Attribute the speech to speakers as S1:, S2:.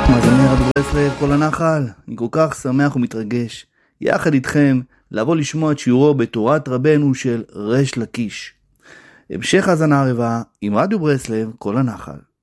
S1: מאזיני רדיו ברסלב, כל הנחל, אני כל כך שמח ומתרגש יחד איתכם לבוא לשמוע את שיעורו בתורת רבנו של ריש לקיש. המשך האזנה ערבה עם רדיו ברסלב, כל הנחל.